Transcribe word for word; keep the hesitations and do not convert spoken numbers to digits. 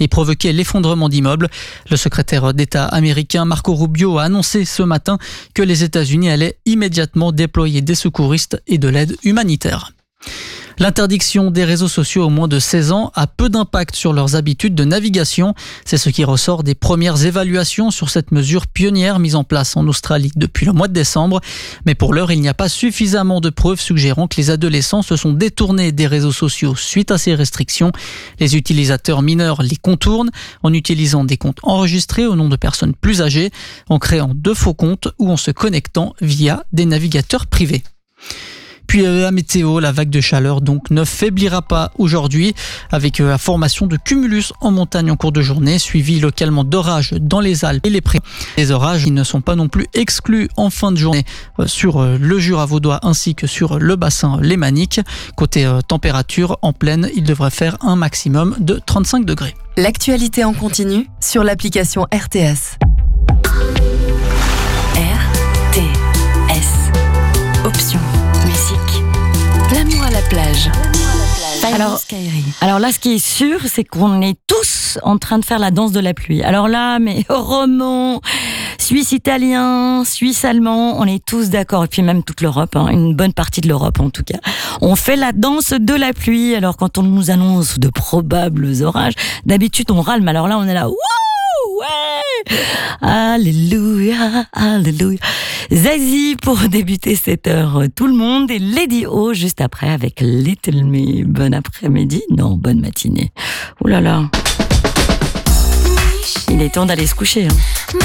et provoquer l'effondrement d'immeubles. Le secrétaire d'État américain Marco Rubio a annoncé ce matin que les États-Unis allaient immédiatement déployer des secouristes et de l'aide humanitaire. L'interdiction des réseaux sociaux aux moins de seize ans a peu d'impact sur leurs habitudes de navigation. C'est ce qui ressort des premières évaluations sur cette mesure pionnière mise en place en Australie depuis le mois de décembre. Mais pour l'heure, il n'y a pas suffisamment de preuves suggérant que les adolescents se sont détournés des réseaux sociaux suite à ces restrictions. Les utilisateurs mineurs les contournent en utilisant des comptes enregistrés au nom de personnes plus âgées, en créant de faux comptes ou en se connectant via des navigateurs privés. Puis la météo, la vague de chaleur donc ne faiblira pas aujourd'hui avec la formation de cumulus en montagne en cours de journée, suivi localement d'orages dans les Alpes et les Prés. Les orages ils ne sont pas non plus exclus en fin de journée sur le Jura vaudois ainsi que sur le bassin lémanique. Côté température, en plaine, il devrait faire un maximum de trente-cinq degrés. L'actualité en continu sur l'application R T S. R T S. Option. Musique. L'amour à la plage. Alors, alors là, ce qui est sûr, c'est qu'on est tous en train de faire la danse de la pluie. Alors là, mais roman, Suisse italien, Suisse allemand, on est tous d'accord. Et puis même toute l'Europe, hein, une bonne partie de l'Europe en tout cas. On fait la danse de la pluie. Alors quand on nous annonce de probables orages, d'habitude on râle, mais alors là on est là, wouh, ouais, alléluia, alléluia. Zazie pour débuter cette heure, tout le monde, et Lady O juste après avec Little Me. Bon après-midi, non, bonne matinée. Ouh là là, il est temps d'aller se coucher. Hein.